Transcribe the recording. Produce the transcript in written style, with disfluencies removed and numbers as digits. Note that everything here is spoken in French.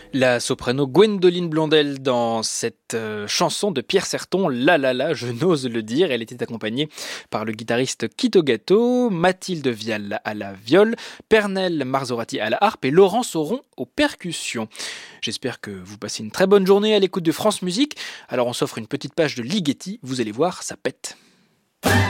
La soprano Gwendoline Blondel dans cette chanson de Pierre Certon, La La La, je n'ose le dire. Elle était accompagnée par le guitariste Kito Gatto, Mathilde Vial à la viole, Pernelle Marzorati à la harpe et Laurent Sauron aux percussions. J'espère que vous passez une très bonne journée à l'écoute de France Musique. Alors on s'offre une petite page de Ligeti, vous allez voir, ça pète.